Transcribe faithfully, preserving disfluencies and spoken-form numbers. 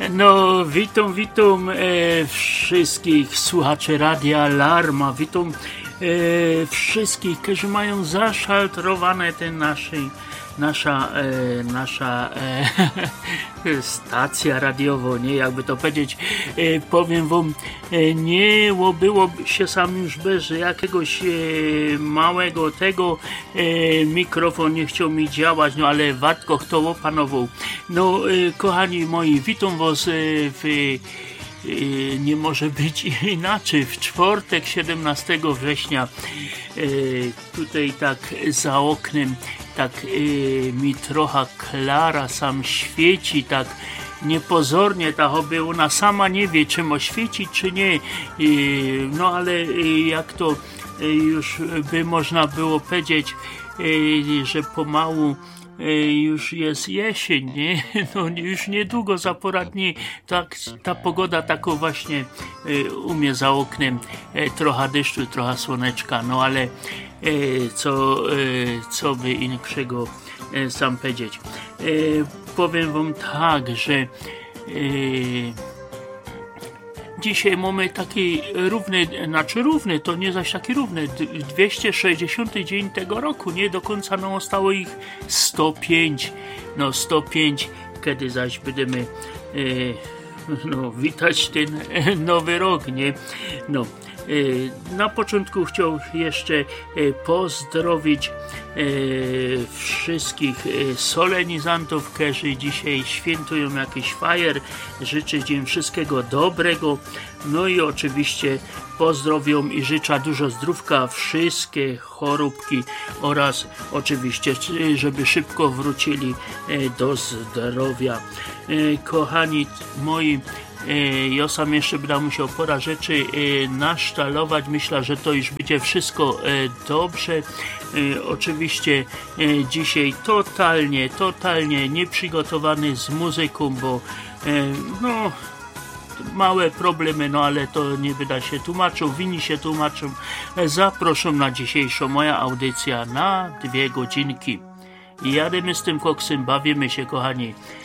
No, witam, witam e, wszystkich słuchaczy Radia Alarma, witam e, wszystkich, którzy mają zaszaltrowane ten naszej, nasza, e, nasza e, stacja radiowa, nie, jakby to powiedzieć, e, powiem wam, e, nie byłoby się sam już bez jakiegoś e, małego tego, e, mikrofon nie chciał mi działać, no ale wadko kto opanował. No, e, kochani moi, witam was e, w e, nie może być inaczej, w czwartek siedemnastego września, e, tutaj tak za oknem tak e, mi trochę Klara sam świeci, tak niepozornie, ta choby ona sama nie wie, czym oświecić, czy nie, e, no ale e, jak to e, już by można było powiedzieć, e, że pomału już jest jesień, nie? No już niedługo, za pora dni, tak, ta pogoda taką właśnie u mnie za oknem, trochę deszczu, trochę słoneczka, no ale co, co by innego sam powiedzieć. Powiem wam tak, że dzisiaj mamy taki równy, znaczy równy, to nie zaś taki równy, dwieście sześćdziesiąty dzień tego roku, nie? Do końca nam zostało ich sto pięć, no sto pięć, kiedy zaś będziemy e, no, witać ten nowy rok, nie? No, e, na początku chciał jeszcze e, pozdrowić e, wszystkich e, solenizantów, którzy dzisiaj świętują jakiś fajer, życzyć im wszystkiego dobrego, no i oczywiście pozdrowią i życzę dużo zdrówka, wszystkie choróbki oraz oczywiście, żeby szybko wrócili e, do zdrowia. E, kochani moi, ja sam jeszcze będę musiał pora rzeczy e, nasztalować. Myślę, że to już będzie wszystko e, dobrze. E, oczywiście e, dzisiaj totalnie, totalnie nieprzygotowany z muzyką, bo e, no małe problemy, no ale to nie wyda się tłumaczą, winni się tłumaczą. Zapraszam na dzisiejszą moja audycja na dwie godzinki. I jademy z tym koksem, bawimy się, kochani.